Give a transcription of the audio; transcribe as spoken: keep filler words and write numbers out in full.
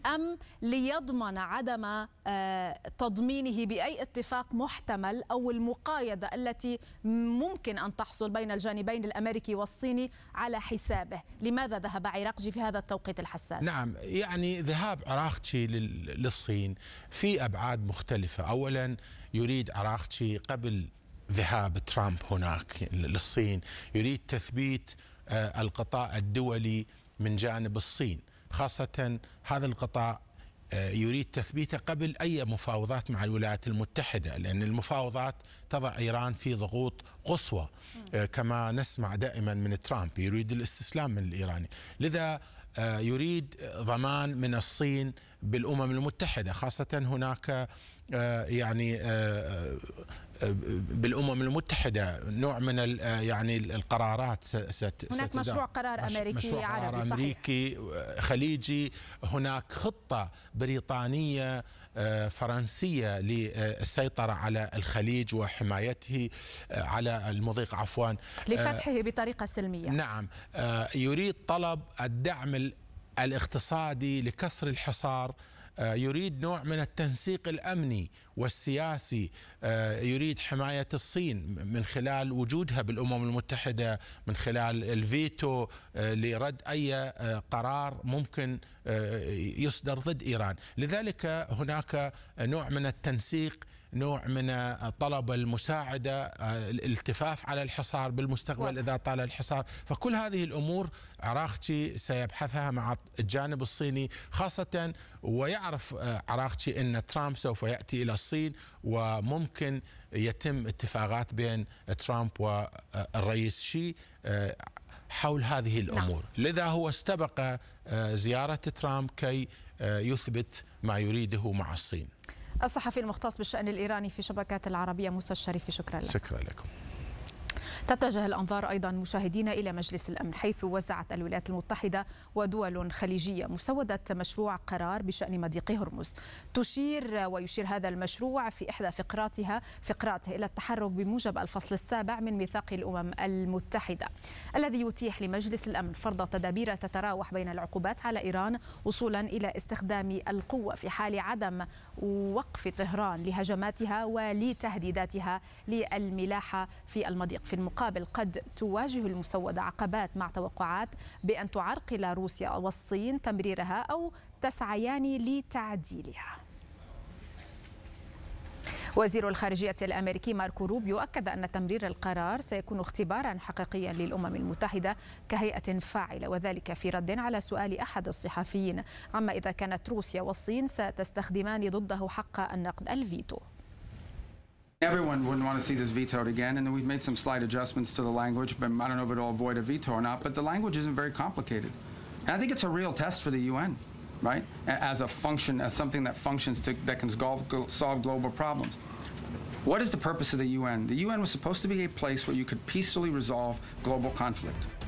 أم ليضمن عدم تضمينه بأي اتفاق محتمل أو المقايضة التي ممكن أن تحصل بين الجانبين الأمريكي والصيني على حسابه؟ لماذا ذهب عراقجي في هذا التوقيت الحساس؟ نعم، يعني ذهاب عراقجي للصين في أبعاد مختلفة. أولا يريد عراقجي قبل ذهاب ترامب هناك للصين يريد تثبيت القطاع الدولي من جانب الصين، خاصة هذا القطاع يريد تثبيته قبل أي مفاوضات مع الولايات المتحدة، لأن المفاوضات تضع إيران في ضغوط قصوى كما نسمع دائما من ترامب، يريد الاستسلام من الإيراني. لذا يريد ضمان من الصين بالأمم المتحدة، خاصة هناك يعني بالأمم المتحدة نوع من يعني القرارات هناك مشروع قرار أمريكي مشروع عربي قرار صحيح. أمريكي خليجي، هناك خطة بريطانية فرنسية للسيطرة على الخليج وحمايته على المضيق عفوا لفتحه بطريقة سلمية. نعم، يريد طلب الدعم الاقتصادي لكسر الحصار، يريد نوع من التنسيق الأمني والسياسي، يريد حماية الصين من خلال وجودها بالأمم المتحدة، من خلال الفيتو لرد أي قرار ممكن يصدر ضد إيران. لذلك هناك نوع من التنسيق، نوع من طلب المساعدة، الالتفاف على الحصار بالمستقبل إذا طال الحصار. فكل هذه الأمور عراقجي سيبحثها مع الجانب الصيني خاصة، ويعرف عراقجي أن ترامب سوف يأتي إلى الصين وممكن يتم اتفاقات بين ترامب والرئيس شي حول هذه الأمور. نعم. لذا هو استبق زيارة ترامب كي يثبت ما يريده مع الصين. الصحفي المختص بالشأن الإيراني في شبكات العربية موسى الشريفي، شكرا لك. شكرا لكم. تتجه الأنظار أيضا مشاهدينا إلى مجلس الأمن، حيث وزعت الولايات المتحدة ودول خليجية مسودة مشروع قرار بشأن مضيق هرمز. تشير ويشير هذا المشروع في إحدى فقراتها فقراته إلى التحرك بموجب الفصل السابع من ميثاق الأمم المتحدة الذي يتيح لمجلس الأمن فرض تدابير تتراوح بين العقوبات على إيران وصولا إلى استخدام القوة في حال عدم وقف طهران لهجماتها ولتهديداتها للملاحة في المضيق. في المقابل قد تواجه المسودة عقبات مع توقعات بأن تعرقل روسيا والصين تمريرها أو تسعيان لتعديلها. وزير الخارجية الأمريكي ماركو روبيو أكد أن تمرير القرار سيكون اختبارا حقيقيا للأمم المتحدة كهيئة فاعلة، وذلك في رد على سؤال أحد الصحفيين عما إذا كانت روسيا والصين ستستخدمان ضده حق النقد الفيتو. Everyone wouldn't want to see this vetoed again, and we've made some slight adjustments to the language, but I don't know if it'll avoid a veto or not, but the language isn't very complicated. And I think it's a real test for the U N, right, as a function, as something that functions to, that can solve global problems. What is the purpose of the U N? The U N was supposed to be a place where you could peacefully resolve global conflict.